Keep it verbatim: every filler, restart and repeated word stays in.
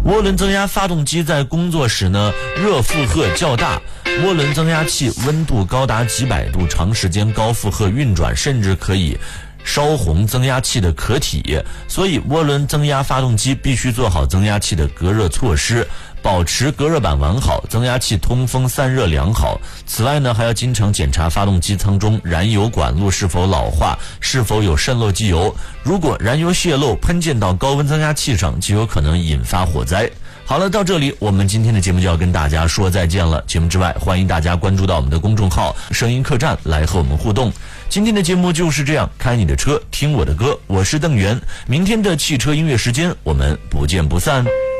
涡轮增压发动机在工作时呢，热负荷较大，涡轮增压器温度高达几百度，长时间高负荷运转，甚至可以烧红增压器的壳体，所以涡轮增压发动机必须做好增压器的隔热措施，保持隔热板完好，增压器通风散热良好。此外呢，还要经常检查发动机舱中燃油管路是否老化，是否有渗漏机油。如果燃油泄漏喷溅到高温增压器上，就有可能引发火灾。好了，到这里我们今天的节目就要跟大家说再见了。节目之外，欢迎大家关注到我们的公众号声音客栈来和我们互动。今天的节目就是这样，开你的车听我的歌，我是邓源。明天的汽车音乐时间我们不见不散。